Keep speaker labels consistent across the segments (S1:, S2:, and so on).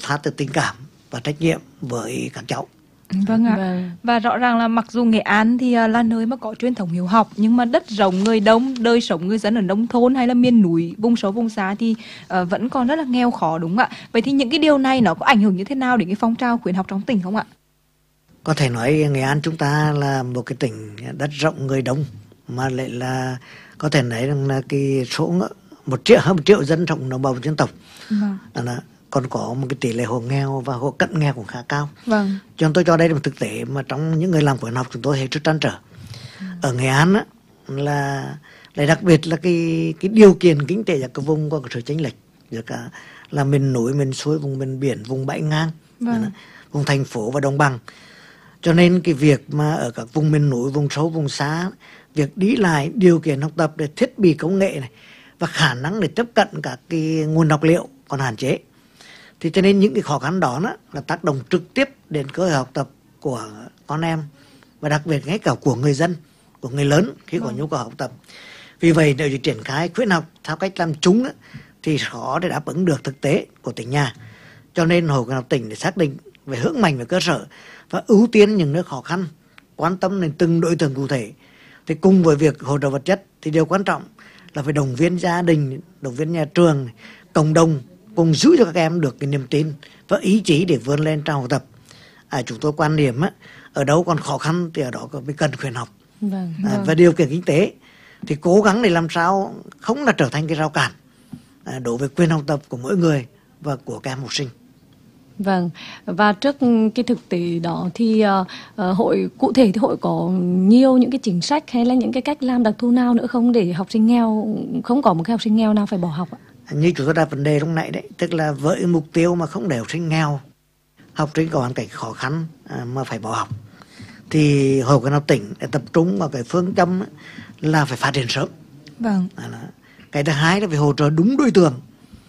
S1: phát từ tình cảm và trách nhiệm với các cháu.
S2: Vâng ạ. Và rõ ràng là mặc dù Nghệ An thì là nơi mà có truyền thống hiếu học, nhưng mà đất rộng người đông, đời sống người dân ở nông thôn hay là miền núi, vùng sâu vùng xa thì vẫn còn rất là nghèo khó, đúng không ạ? Vậy thì những cái điều này nó có ảnh hưởng như thế nào đến cái phong trào khuyến học trong tỉnh không ạ?
S1: Có thể nói Nghệ An chúng ta là một cái tỉnh đất rộng người đông, mà lại là có thể nói rằng là cái số hơn 1 triệu dân trong đồng bào dân tộc. Còn có một cái tỷ lệ hộ nghèo và hộ cận nghèo cũng khá cao. Cho nên tôi cho đây là một thực tế mà trong những người làm khuyến học chúng tôi hết sức trăn trở. Ở Nghệ An á, là đặc biệt là cái điều kiện kinh tế của cái vùng có sự chênh lệch giữa cả là miền núi, miền suối, vùng miền biển, vùng bãi ngang, vùng thành phố và đồng bằng. Cho nên cái việc mà ở các vùng miền núi, vùng sâu, vùng xa, việc đi lại, điều kiện học tập để thiết bị công nghệ này và khả năng để tiếp cận các cái nguồn học liệu còn hạn chế. Thì cho nên những cái khó khăn đó là tác động trực tiếp đến cơ hội học tập của con em, và đặc biệt ngay cả của người dân, của người lớn khi có nhu cầu học tập. Vì vậy nếu như triển khai khuyến học theo cách làm chúng thì khó để đáp ứng được thực tế của tỉnh nhà. Cho nên Hội Khuyến học tỉnh để xác định về hướng mạnh về cơ sở và ưu tiên những nơi khó khăn, quan tâm đến từng đối tượng cụ thể. Thì cùng với việc hỗ trợ vật chất thì điều quan trọng là phải động viên gia đình, động viên nhà trường, cộng đồng cùng giữ cho các em được cái niềm tin và ý chí để vươn lên trong học tập. Chúng tôi quan điểm ở đâu còn khó khăn thì ở đó mới cần khuyến học. Và điều kiện kinh tế thì cố gắng để làm sao không là trở thành cái rào cản đối với quyền học tập của mỗi người và của các em học sinh.
S3: Vâng, và trước cái thực tế đó thì hội cụ thể thì hội có nhiều những cái chính sách hay là những cái cách làm đặc thù nào nữa không để học sinh nghèo, không có một cái học sinh nghèo nào phải bỏ học ạ?
S1: Như chúng tôi đặt vấn đề lúc nãy đấy, tức là với mục tiêu mà không để học sinh nghèo, học sinh có hoàn cảnh khó khăn mà phải bỏ học, thì Hội Khuyến học tỉnh đã tập trung vào cái phương châm là phải phát triển sớm. Cái thứ hai là phải hỗ trợ đúng đối tượng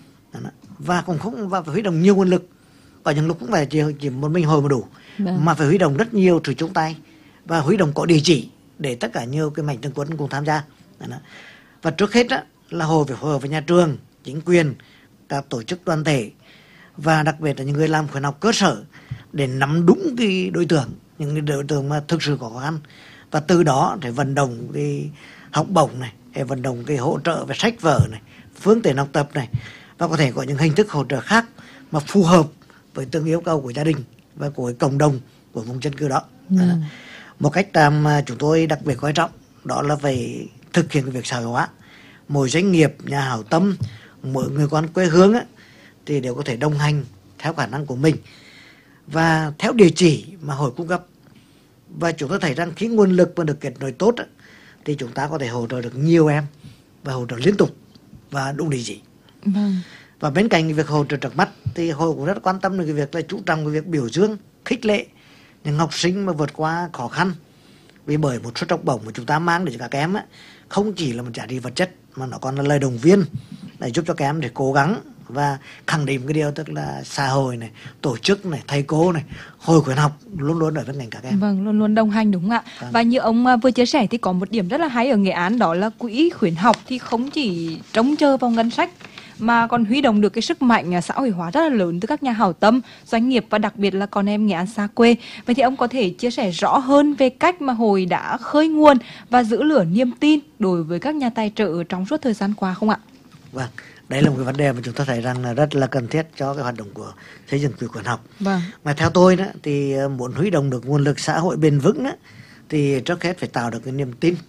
S1: và cũng không và phải huy động nhiều nguồn lực. Có những lúc cũng phải chỉ một mình hội mà đủ, mà phải huy động rất nhiều sự chung tay và huy động có địa chỉ để tất cả nhiều cái mạnh thường quân cùng tham gia. Và trước hết là hội phải phối hợp với nhà trường, chính quyền, các tổ chức đoàn thể và đặc biệt là những người làm khuyến học cơ sở để nắm đúng cái đối tượng, những cái đối tượng mà thực sự có khó khăn, và từ đó để vận động cái học bổng này, để vận động cái hỗ trợ về sách vở này, phương tiện học tập này, và có thể có những hình thức hỗ trợ khác mà phù hợp với từng yêu cầu của gia đình và của cộng đồng của vùng dân cư đó. Một cách mà chúng tôi đặc biệt quan trọng đó là phải thực hiện cái việc xã hội hóa. Mỗi doanh nghiệp, nhà hảo tâm, mỗi người con quê hương thì đều có thể đồng hành theo khả năng của mình và theo địa chỉ mà hội cung cấp. Và chúng tôi thấy rằng khi nguồn lực mà được kết nối tốt thì chúng ta có thể hỗ trợ được nhiều em và hỗ trợ liên tục và đúng địa chỉ. Và bên cạnh việc hỗ trợ trước mắt thì hội cũng rất quan tâm đến cái việc là chú trọng cái việc biểu dương, khích lệ những học sinh mà vượt qua khó khăn. Vì bởi một suất học bổng mà chúng ta mang để cho các em không chỉ là một giá trị vật chất mà nó còn là lời động viên để giúp cho các em để cố gắng và khẳng định cái điều, tức là xã hội này, tổ chức này, thầy cô này, hội khuyến học luôn luôn ở bên cạnh các em.
S2: Luôn luôn đồng hành, đúng ạ. Và như ông vừa chia sẻ thì có một điểm rất là hay ở Nghệ An, đó là quỹ khuyến học thì không chỉ trông chờ vào ngân sách mà còn huy động được cái sức mạnh xã hội hóa rất là lớn từ các nhà hảo tâm, doanh nghiệp và đặc biệt là con em Nghệ An xa quê. Vậy thì ông có thể chia sẻ rõ hơn về cách mà hội đã khơi nguồn và giữ lửa niềm tin đối với các nhà tài trợ trong suốt thời gian qua không ạ?
S1: Vâng, đấy là một cái vấn đề mà chúng ta thấy rằng là rất là cần thiết cho cái hoạt động của xây dựng quỹ khuyến học. Mà theo tôi thì muốn huy động được nguồn lực xã hội bền vững thì trước hết phải tạo được cái niềm tin.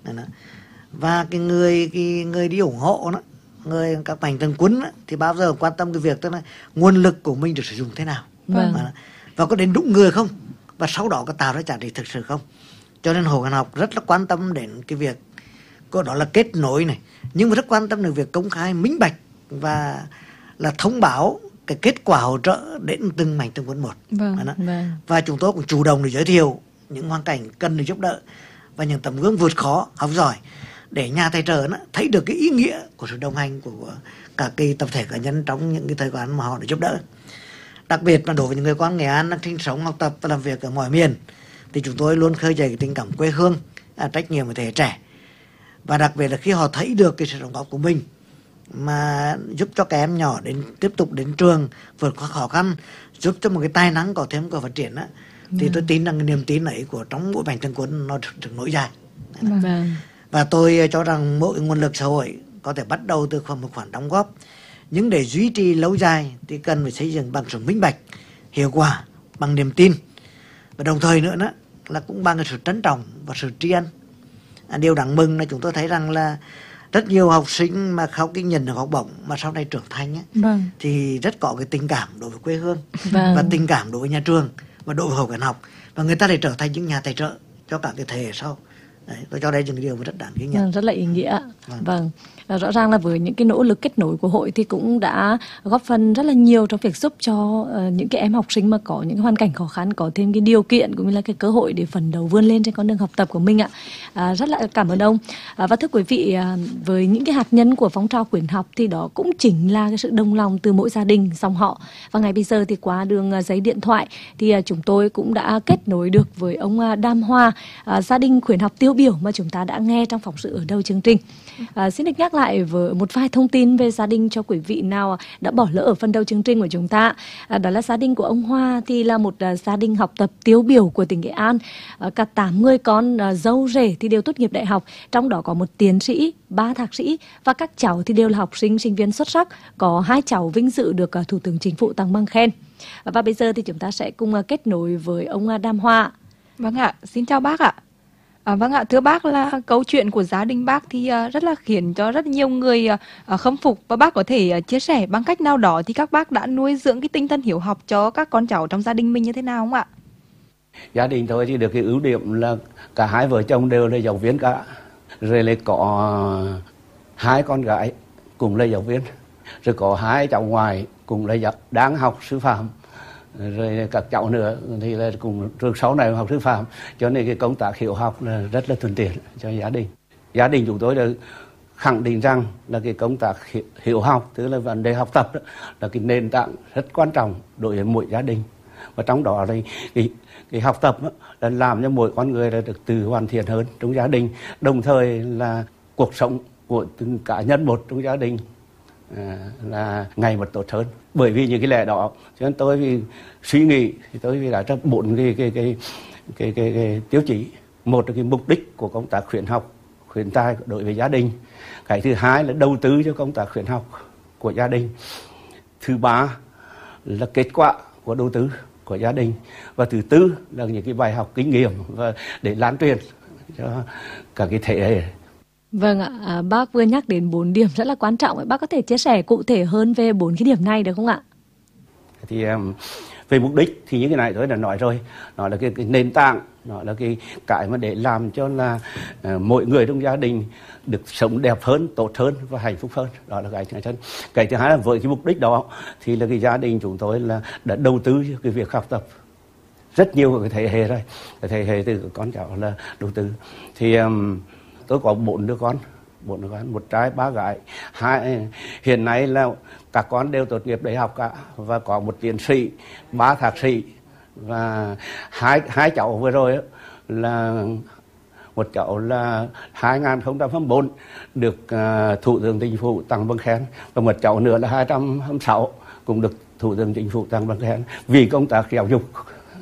S1: Và cái người đi ủng hộ các mạnh thường quân thì bao giờ quan tâm cái việc tức là nguồn lực của mình được sử dụng thế nào, và có đến đúng người không, và sau đó có tạo ra giá trị thực sự không. Cho nên Hội Khuyến học rất là quan tâm đến cái việc đó là kết nối này, nhưng mà rất quan tâm đến việc công khai, minh bạch và là thông báo cái kết quả hỗ trợ đến từng mạnh thường quân một. Và chúng tôi cũng chủ động để giới thiệu những hoàn cảnh cần được giúp đỡ và những tấm gương vượt khó, học giỏi để nhà tài trợ thấy được cái ý nghĩa của sự đồng hành của cả cái tập thể cá nhân trong những cái thời gian mà họ được giúp đỡ. Đặc biệt là đối với những người con Nghệ An đang sinh sống, học tập và làm việc ở mọi miền thì chúng tôi luôn khơi dậy cái tình cảm quê hương, trách nhiệm với thế hệ trẻ. Và đặc biệt là khi họ thấy được cái sự đóng góp của mình mà giúp cho các em nhỏ tiếp tục đến trường vượt qua khó khăn, giúp cho một cái tài năng có thêm có phát triển á, thì tôi tin rằng cái niềm tin ấy của trong mỗi Mạnh Thường Quân nó được nối dài. Và tôi cho rằng mỗi nguồn lực xã hội có thể bắt đầu từ một khoản đóng góp, nhưng để duy trì lâu dài thì cần phải xây dựng bằng sự minh bạch, hiệu quả, bằng niềm tin, và đồng thời nữa đó là cũng bằng cái sự trân trọng và sự tri ân. Điều đáng mừng là chúng tôi thấy rằng là rất nhiều học sinh mà sau khi nhận được học bổng mà sau này trưởng thành ấy, thì rất có cái tình cảm đối với quê hương, và tình cảm đối với nhà trường và đối với Hội Khuyến học, và người ta để trở thành những nhà tài trợ cho cả cái thế hệ sau. Đấy, tôi cho đây những điều rất đáng ghi nhận.
S3: Rất là ý nghĩa. Vâng. Rõ ràng là với những cái nỗ lực kết nối của hội thì cũng đã góp phần rất là nhiều trong việc giúp cho những cái em học sinh mà có những hoàn cảnh khó khăn có thêm cái điều kiện cũng như là cái cơ hội để phấn đấu vươn lên trên con đường học tập của mình ạ. Rất là cảm ơn ông. Và thưa quý vị, với những cái hạt nhân của phong trào khuyến học thì đó cũng chính là cái sự đồng lòng từ mỗi gia đình, dòng họ. Và ngày bây giờ thì qua đường giấy điện thoại thì chúng tôi cũng đã kết nối được với ông Đam Hoa, gia đình khuyến học tiêu biểu mà chúng ta đã nghe trong phóng sự ở đầu chương trình. Xin được nhắc lại với một vài thông tin về gia đình cho quý vị nào đã bỏ lỡ ở phần đầu chương trình của chúng ta. Đó là gia đình của ông Hoa thì là một gia đình học tập tiêu biểu của tỉnh Nghệ An. Cả 8 người con dâu rể thì đều tốt nghiệp đại học, trong đó có một tiến sĩ, 3 thạc sĩ, và các cháu thì đều là học sinh, sinh viên xuất sắc. Có 2 cháu vinh dự được Thủ tướng Chính phủ tặng bằng khen. Và bây giờ thì chúng ta sẽ cùng kết nối với ông Đam Hoa.
S2: Vâng ạ, xin chào bác ạ. Vâng ạ, thưa bác, là câu chuyện của gia đình bác thì rất là khiến cho rất nhiều người khâm phục, và bác có thể chia sẻ bằng cách nào đó thì các bác đã nuôi dưỡng cái tinh thần hiếu học cho các con cháu trong gia đình mình như thế nào không ạ?
S4: Gia đình tôi thì được cái ưu điểm là cả hai vợ chồng đều là giáo viên cả, rồi lại có 2 con gái cùng là giáo viên, rồi có 2 cháu ngoài cùng là đang học sư phạm, rồi các cháu nữa thì là cùng trường sau này học sư phạm, cho nên cái công tác hiếu học là rất là thuận tiện cho gia đình. Gia đình chúng tôi đã khẳng định rằng là cái công tác hiếu học, tức là vấn đề học tập đó, là cái nền tảng rất quan trọng đối với mỗi gia đình, và trong đó là cái học tập đó, là làm cho mỗi con người là được tự hoàn thiện hơn trong gia đình, đồng thời là cuộc sống của từng cá nhân một trong gia đình là ngày một tốt hơn. Bởi vì những cái lẽ đó cho nên tôi vì suy nghĩ thì tôi vì đã ra 4 cái tiêu chí. Một là cái mục đích của công tác khuyến học, khuyến tài đối với gia đình. Cái thứ hai là đầu tư cho công tác khuyến học của gia đình. Thứ ba là kết quả của đầu tư của gia đình, và thứ tư là những cái bài học kinh nghiệm và để lan truyền cho cả cái thế hệ.
S3: Vâng ạ, bác vừa nhắc đến 4 điểm rất là quan trọng. Bác có thể chia sẻ cụ thể hơn về 4 cái điểm này được không ạ?
S4: Thì về mục đích thì những cái này tôi đã nói rồi, nó là cái nền tảng, nó là cái mà để làm cho là mỗi người trong gia đình được sống đẹp hơn, tốt hơn và hạnh phúc hơn. Đó là cái thứ hai là với cái mục đích đó thì là cái gia đình chúng tôi là đã đầu tư cho cái việc học tập rất nhiều cái thế hệ rồi, cái thế hệ từ con cháu là đầu tư. Thì tôi có 4 đứa con, 1 trai 3 gái. Hiện nay là các con đều tốt nghiệp đại học cả, và có 1 tiến sĩ, 3 thạc sĩ, và hai cháu vừa rồi là một cháu là 2024 được Thủ tướng Chính phủ tặng bằng khen, và một cháu nữa là 226 cũng được Thủ tướng Chính phủ tặng bằng khen vì công tác giáo dục.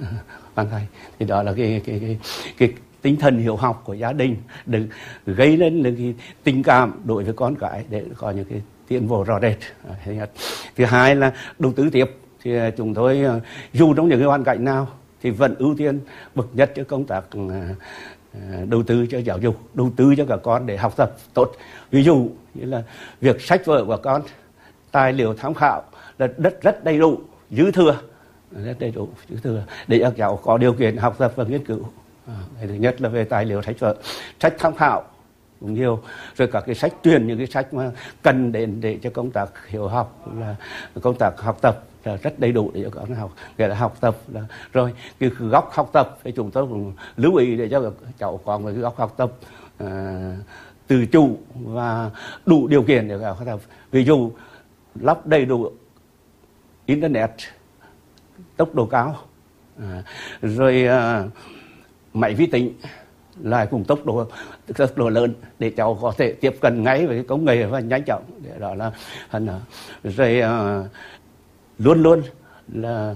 S4: Thì đó là cái tinh thần hiếu học của gia đình được gây lên cái tình cảm đối với con cái để có những cái tiến bộ rõ rệt. Thứ hai là đầu tư tiếp, thì chúng tôi dù trong những cái hoàn cảnh nào thì vẫn ưu tiên bậc nhất cho công tác đầu tư cho giáo dục, đầu tư cho các con để học tập tốt. Ví dụ như là việc sách vở của con, tài liệu tham khảo là rất đầy đủ, dư thừa để các cháu có điều kiện học tập và nghiên cứu. Thứ nhất là về tài liệu sách vở, sách tham khảo cũng nhiều, rồi các cái sách truyền, những cái sách mà cần để cho công tác hiếu học, là công tác học tập là rất đầy đủ để cho các con học. Nghĩa là học tập là rồi cái góc học tập thì chúng tôi cũng lưu ý để cho các cháu có một cái góc học tập tự chủ và đủ điều kiện để học tập. Ví dụ lắp đầy đủ internet tốc độ cao, rồi máy vi tính lại cùng tốc độ lớn để cháu có thể tiếp cận ngay với cái công nghệ và nhanh chóng. Đó là rồi luôn luôn là